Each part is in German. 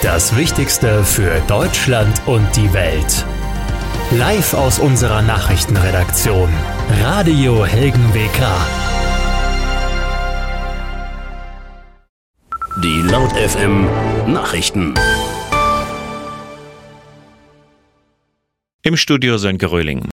Das Wichtigste für Deutschland und die Welt. Live aus unserer Nachrichtenredaktion. Radio Helgen WK. Die Laut FM Nachrichten. Im Studio Sönke Röhling.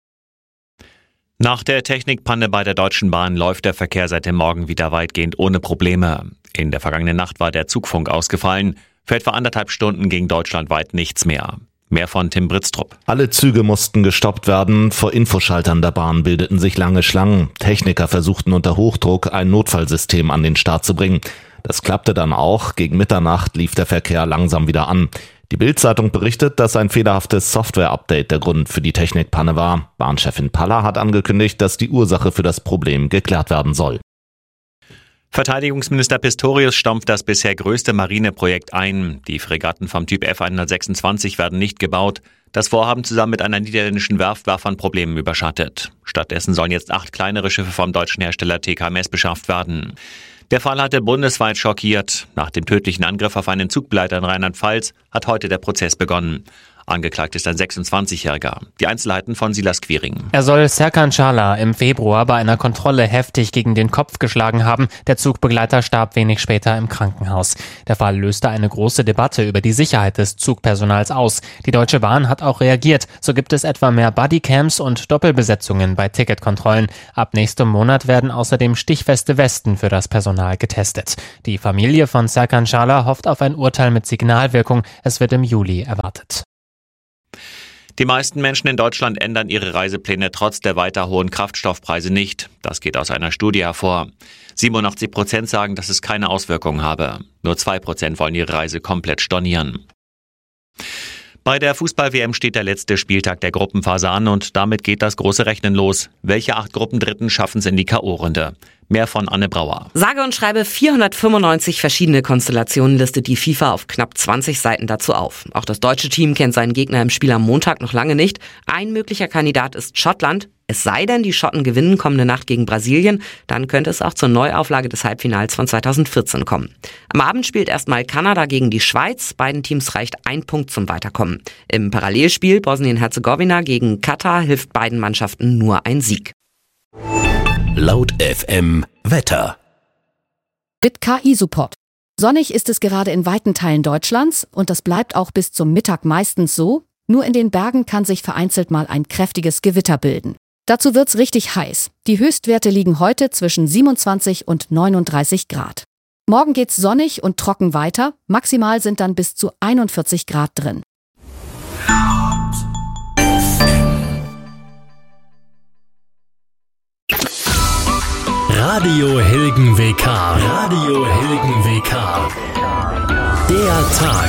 Nach der Technikpanne bei der Deutschen Bahn läuft der Verkehr seit dem Morgen wieder weitgehend ohne Probleme. In der vergangenen Nacht war der Zugfunk ausgefallen. Für etwa 1,5 Stunden ging deutschlandweit nichts mehr. Mehr von Tim Britztrup. Alle Züge mussten gestoppt werden. Vor Infoschaltern der Bahn bildeten sich lange Schlangen. Techniker versuchten unter Hochdruck ein Notfallsystem an den Start zu bringen. Das klappte dann auch. Gegen Mitternacht lief der Verkehr langsam wieder an. Die Bild-Zeitung berichtet, dass ein fehlerhaftes Software-Update der Grund für die Technikpanne war. Bahnchefin Paller hat angekündigt, dass die Ursache für das Problem geklärt werden soll. Verteidigungsminister Pistorius stampft das bisher größte Marineprojekt ein. Die Fregatten vom Typ F126 werden nicht gebaut. Das Vorhaben zusammen mit einer niederländischen Werft war von Problemen überschattet. Stattdessen sollen jetzt 8 kleinere Schiffe vom deutschen Hersteller TKMS beschafft werden. Der Fall hatte bundesweit schockiert. Nach dem tödlichen Angriff auf einen Zugbegleiter in Rheinland-Pfalz hat heute der Prozess begonnen. Angeklagt ist ein 26-Jähriger. Die Einzelheiten von Silas Quiring. Er soll Serkan Çağlar im Februar bei einer Kontrolle heftig gegen den Kopf geschlagen haben. Der Zugbegleiter starb wenig später im Krankenhaus. Der Fall löste eine große Debatte über die Sicherheit des Zugpersonals aus. Die Deutsche Bahn hat auch reagiert. So gibt es etwa mehr Bodycams und Doppelbesetzungen bei Ticketkontrollen. Ab nächstem Monat werden außerdem stichfeste Westen für das Personal getestet. Die Familie von Serkan Çağlar hofft auf ein Urteil mit Signalwirkung. Es wird im Juli erwartet. Die meisten Menschen in Deutschland ändern ihre Reisepläne trotz der weiter hohen Kraftstoffpreise nicht. Das geht aus einer Studie hervor. 87% sagen, dass es keine Auswirkungen habe. Nur 2% wollen ihre Reise komplett stornieren. Bei der Fußball-WM steht der letzte Spieltag der Gruppenphase an und damit geht das große Rechnen los. Welche 8 Gruppendritten schaffen es in die K.O.-Runde? Mehr von Anne Brauer. Sage und schreibe 495 verschiedene Konstellationen listet die FIFA auf knapp 20 Seiten dazu auf. Auch das deutsche Team kennt seinen Gegner im Spiel am Montag noch lange nicht. Ein möglicher Kandidat ist Schottland. Es sei denn, die Schotten gewinnen kommende Nacht gegen Brasilien, dann könnte es auch zur Neuauflage des Halbfinals von 2014 kommen. Am Abend spielt erstmal Kanada gegen die Schweiz. Beiden Teams reicht ein Punkt zum Weiterkommen. Im Parallelspiel Bosnien-Herzegowina gegen Katar hilft beiden Mannschaften nur ein Sieg. Laut FM Wetter. Mit KI-Support. Sonnig ist es gerade in weiten Teilen Deutschlands und das bleibt auch bis zum Mittag meistens so. Nur in den Bergen kann sich vereinzelt mal ein kräftiges Gewitter bilden. Dazu wird's richtig heiß. Die Höchstwerte liegen heute zwischen 27 und 39 Grad. Morgen geht's sonnig und trocken weiter. Maximal sind dann bis zu 41 Grad drin. Radio Helgen WK. Radio Helgen WK. Der Tag.